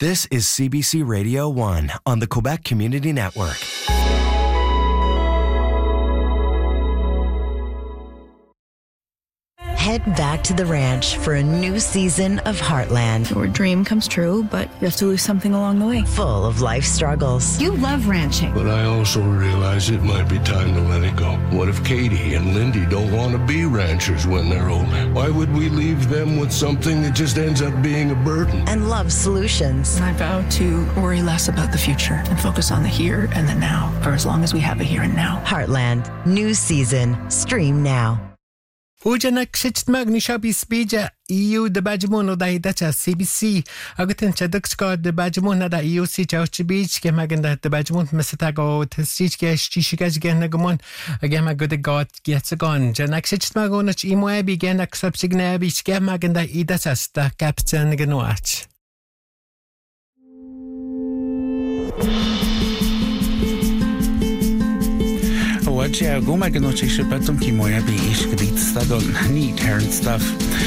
This is CBC Radio 1 on the Quebec Community Network. Head back to the ranch for a new season of Heartland. Your dream comes true, but you have to lose something along the way. Full of life struggles. You love ranching. But I also realize it might be time to let it go. What if Katie and Lindy don't want to be ranchers when they're older? Why would we leave them with something that just ends up being a burden? And love solutions. I vow to worry less about the future and focus on the here and the now for as long as we have a here and now. Heartland. New season. Stream now. Ujanak Shitmagni Shabi Speja EU the Bajamono Dacha CBC Agutin Chadukska the Bajamona da EU Sicha Beach Gemaganda the Bajamon Mesatago Testichka Shishika's Genagamon again my good God gets a gun Janak Shitmagonach Imoe began a subsigna beach Gemaganda Idasasta Captain Genoach. Wajja goma genochi shipatum ki moya bi ishkrit stadon ni turn stuff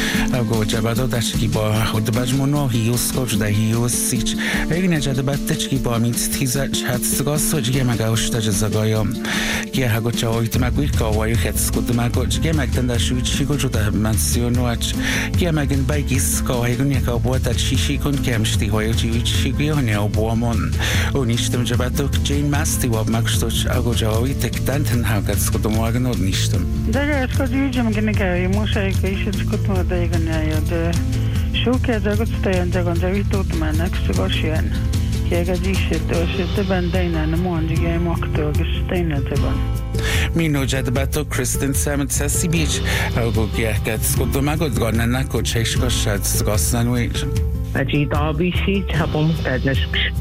go jabado dashki ba odbajmono hi uskoj da hi usich egna jadabattechki ba mit tiza chat sgosoj gemaga ushta zagayom ki hago chaoit magwir ka wa yets kudmago gemagtanda shuchi go juda mansionoach gemagin baigis ka hegnya ka bota shishi kun kemshti hoychi shigi honya obomon unishtem jabatok Jane Masti wa magstoch ago jaoit tektant Hagad skodomorgen od ništem. Da je skodiđem genekaj, muša je kajšet skotmo da je ganjajo, da šuke da god stojan da gon zavit utman, ak se gošjen. Kjega dišet, oše te bandajna, ne monđi ga je mokto, gestejna te ban. Mino jadbato Kristen Samet Sassy Beach, algo kjehket skodomagod gonenako češkošat skosnanuič. Aji Derby seat habom tadnas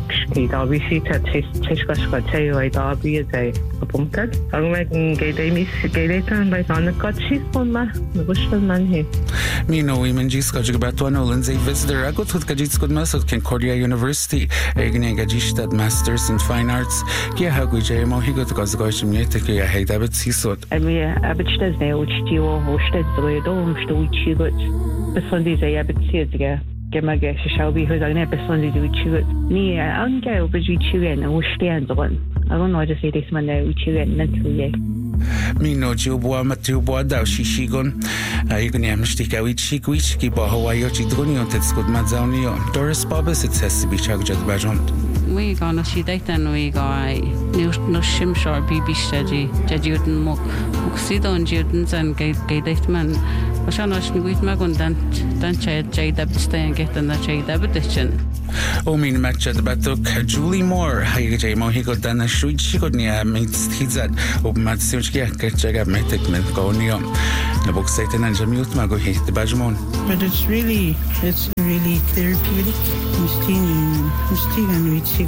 Derby seat at Tishkashkate I Derby is a pumped. I'm making gay miss gay time by on the cotchi on my bushman here. Mino women jiskaj batwano Lindsay visitor agot with kajitskod masot Concordia University egne gajishtad Masters in Fine Arts kia haguje mo higot gazgosh mietek ya heidabet sisot. Amia abitstas ne uchtiwo hosted dom stoichigot. Besondi ze abitsia Gemage Shelby who's on episode do chew ni anga obuji chewen o stand on I don't know what to say this man now chewen mentally Mino jubwa matubwa da shishigon igni amstika wichik ki ba hawaii chidgoni on tetskod madzauni Doris Bobas it says to be chagjad bajont we gonna see that and we guy no shimshar bb study judun mok sidon judun and gate man Oshanosh with Magundan Jada Bistay get and the Jada Bedition. O mean match at the batok Julie Moore, Hayaj Mohigo Dana Shuichikonia meets Tizat, O Matsuchia, Ketchaga Metikman, Gonio. The book Satan and Jamut Mago hit the Bajmon. But it's really therapeutic. Christine and